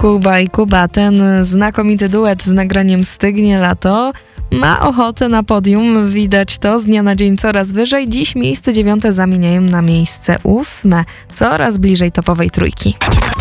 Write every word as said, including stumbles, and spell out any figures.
Kuba i Kuba, ten znakomity duet z nagraniem Stygnie lato, ma ochotę na podium, widać to z dnia na dzień coraz wyżej. Dziś miejsce dziewiąte zamieniają na miejsce ósme, coraz bliżej topowej trójki.